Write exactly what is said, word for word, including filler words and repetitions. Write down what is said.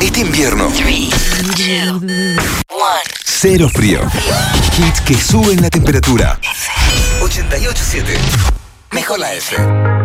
Este invierno. three, two, one. Cero frío. Hits que suben la temperatura. ochenta y ocho punto siete. Mejor la F.